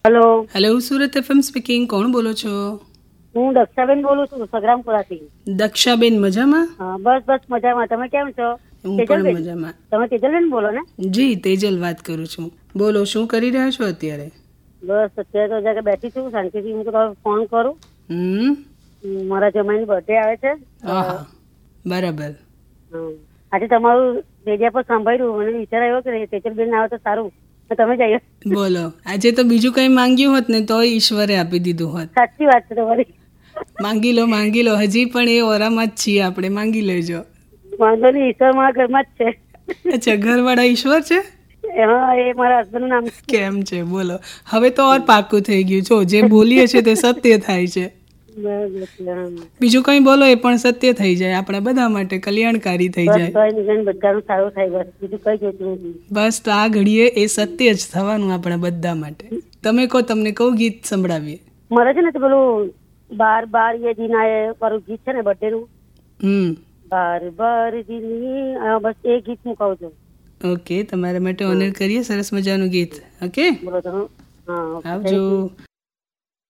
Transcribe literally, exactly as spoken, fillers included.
Hello hello, Surat FM speaking. કોણ બોલો છો? હું દક્ષાબેન બોલું છું, સગ્રામપુરાથી. દક્ષાબેન મજામાં? હા, બસ બસ મજામાં. તમે કેમ છો? હું પણ મજામાં. તમે તેજલબેન બોલો ને? જી, તેજલ વાત કરું છું. બોલો, શું કરી રહ્યા છો અત્યારે? બસ અત્યારે તો જરા બેઠી છું શાંતિથી. હું તો તમે ફોન કરું. હમ મારા જમાઈની બર્થડે આવે છે. હા, બરાબર. હમ. આજે તમારું રેડિયા પર સાંભળ્યું, મને વિચાર આવ્યો કે તેજલબેન આવે તો સારું, તો તમે જ આવ્યો. બોલો, આજે તો બીજું કઈ માંગ્યું હોત ને તો ઈશ્વરે આપી દીધું હોત. સાચી વાત છે તમારી. માંગી લો માંગી લો, હજી પણ એ ઓરામાં જ છીએ આપણે. માંગી લેજો. વાંધો નહીં, ઈશ્વર મારા ઘરમાં જ છે. અચ્છા, ઘરવાળા ઈશ્વર છે? હા, એ મારા હસબન્ડનું નામ છે. કેમ છે બોલો. હવે તો ઓર પાકું થઈ ગયું. જો જે બોલીએ છે તે સત્ય થાય છે. બીજું કઈ બોલો એ પણ સત્ય થઈ જાય, આપણા બધા માટે કલ્યાણકારી થઈ જાય. બધાનું સારું થાય, બસ બીજું કઈ જોતું નથી. બસ તો આ ઘડીએ એ સત્ય જ થવાનું આપણા બધા માટે. તમે કહો, તમને કયું ગીત સંભળાવીએ? મારે છે ને તો પેલું બાર બાર એ દિન આયે મારું ગીત છે ને બર્થડે નું. હમ બાર બાર દિન, બસ એ ગીત હું કહું છું. ઓકે, તમારા માટે ઓનર કરીએ. સરસ મજાનું ગીત. ઓકે, બોલો તો. હા, આવજો.